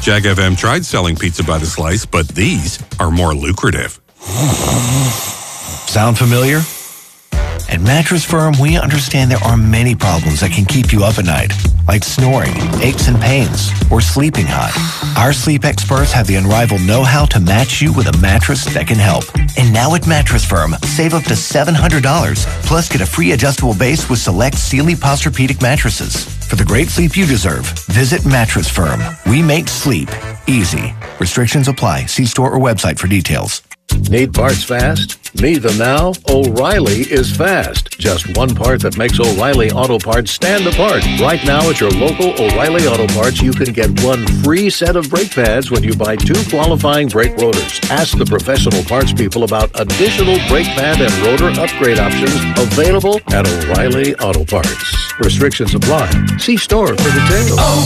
Jag FM tried selling pizza by the slice, but these are more lucrative. Sound familiar? At Mattress Firm, we understand there are many problems that can keep you up at night, like snoring, aches and pains, or sleeping hot. Our sleep experts have the unrivaled know-how to match you with a mattress that can help. And now at Mattress Firm, save up to $700, plus get a free adjustable base with select Sealy Posturepedic mattresses. For the great sleep you deserve, visit Mattress Firm. We make sleep easy. Restrictions apply. See store or website for details. Need parts fast? Need them now? O'Reilly is fast. Just one part that makes O'Reilly Auto Parts stand apart. Right now at your local O'Reilly Auto Parts, you can get one free set of brake pads when you buy 2 qualifying brake rotors. Ask the professional parts people about additional brake pad and rotor upgrade options available at O'Reilly Auto Parts. Restrictions apply. See store for details.